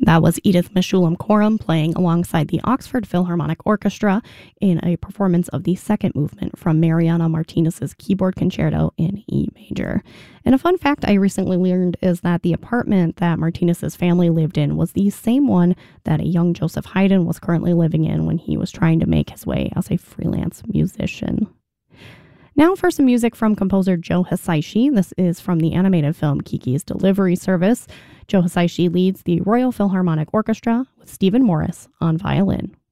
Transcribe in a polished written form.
That was Edith Meshulam-Coram playing alongside the Oxford Philharmonic Orchestra in a performance of the second movement from Mariana Martinez's keyboard concerto in E major. And a fun fact I recently learned is that the apartment that Martinez's family lived in was the same one that a young Joseph Haydn was currently living in when he was trying to make his way as a freelance musician. Now for some music from composer Joe Hisaishi. This is from the animated film Kiki's Delivery Service. Joe Hisaishi leads the Royal Philharmonic Orchestra with Stephen Morris on violin.